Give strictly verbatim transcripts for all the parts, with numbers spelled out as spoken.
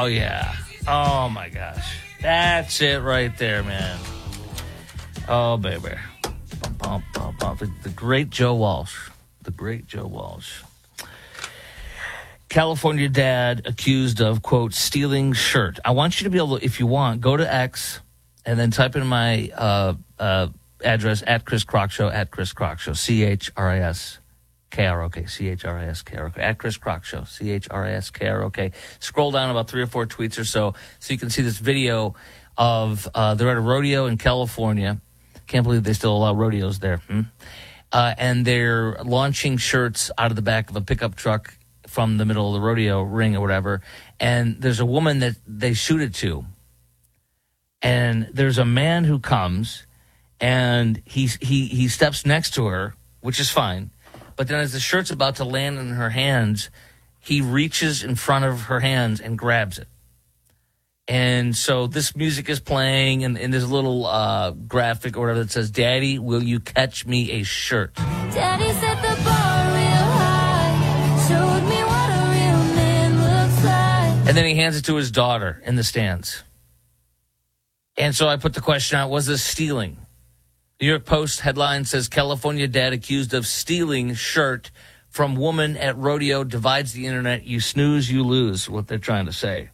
Oh, yeah. Oh, my gosh. That's it right there, man. Oh, baby. Bum, bum, bum. The, the great Joe Walsh. The great Joe Walsh. California dad accused of, quote, stealing shirt. I want you to be able to, if you want, go to X and then type in my uh, uh, address at Chris Crock Show, at Chris Crock Show, C H R I S K R O K, C H R I S K R O K, at Chris Crock Show, C H R I S K R O K. Scroll down about three or four tweets or so so you can see this video of, uh, they're at a rodeo in California. Can't believe they still allow rodeos there. Hmm? Uh, and they're launching shirts out of the back of a pickup truck from the middle of the rodeo ring or whatever. And there's a woman that they shoot it to. And there's a man who comes and he, he, he steps next to her, which is fine. But then as the shirt's about to land in her hands, he reaches in front of her hands and grabs it. And so this music is playing, and, and there's a little uh, graphic or whatever that says, "Daddy, will you catch me a shirt?" Daddy set the bar real high, showed me what a real man looks like. And then he hands it to his daughter in the stands. And so I put the question out, was this stealing? New York Post headline says, California dad accused of stealing shirt from woman at rodeo divides the internet. You snooze, you lose, what they're trying to say.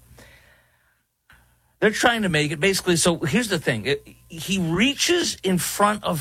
They're trying to make it basically, so here's the thing. It, he reaches in front of